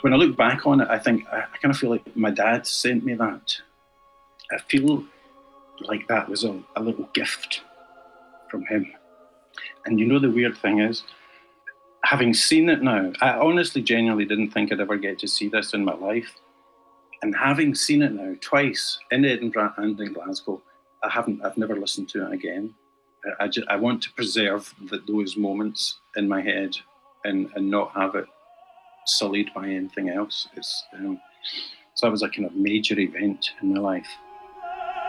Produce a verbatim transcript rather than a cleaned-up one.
when I look back on it, I think I, I kind of feel like my dad sent me that. I feel like that was a, a little gift from him. And you know, the weird thing is, having seen it now, I honestly, genuinely didn't think I'd ever get to see this in my life. And having seen it now twice in Edinburgh and in Glasgow, I haven't, I've never listened to it again. I, I, just, I want to preserve the, those moments in my head and, and not have it sullied by anything else. It's, um, so that was a kind of major event in my life.